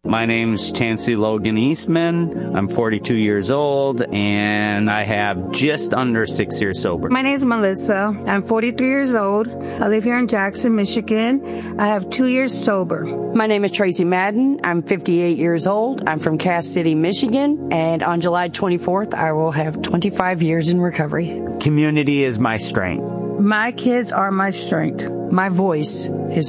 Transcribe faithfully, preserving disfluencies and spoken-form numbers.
My name's Chancey Logan Eastman. I'm forty-two years old, and I have just under six years sober. My name is Melissa. I'm forty-three years old. I live here in Jackson, Michigan. I have two years sober. My name is Tracy Madden. I'm fifty-eight years old. I'm from Cass City, Michigan, and on July twenty-fourth, I will have twenty-five years in recovery. Community is my strength. My kids are my strength. My voice is